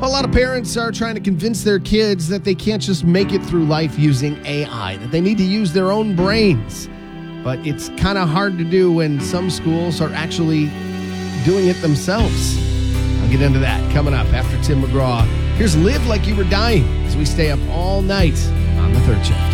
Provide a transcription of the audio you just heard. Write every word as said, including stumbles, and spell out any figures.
A lot of parents are trying to convince their kids that they can't just make it through life using A I, that they need to use their own brains. But it's kind of hard to do when some schools are actually doing it themselves. I'll get into that coming up after Tim McGraw. Here's Live Like You Were Dying as we stay up all night on The Third Shift.